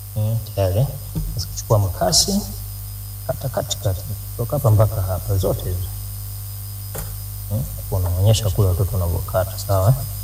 Tayari. Sasa kuchukua makasi kata katikati kutoka hapa mpaka hapa zote hizo. Unaonyesha kule watoto wanavyokata, sawa?